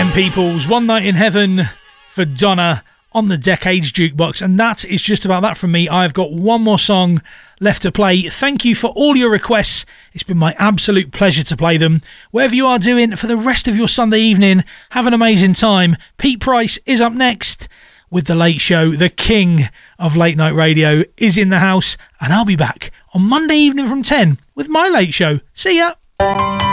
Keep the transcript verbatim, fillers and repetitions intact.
Peoples, One Night in Heaven for Donna on the Decades Jukebox. And that is just about that from me. I've got one more song left to play. Thank you for all your requests. It's been my absolute pleasure to play them. Whatever you are doing for the rest of your Sunday evening, have an amazing time. Pete Price is up next with The Late Show. The king of late night radio is in the house, and I'll be back on Monday evening from ten with my Late Show. See ya.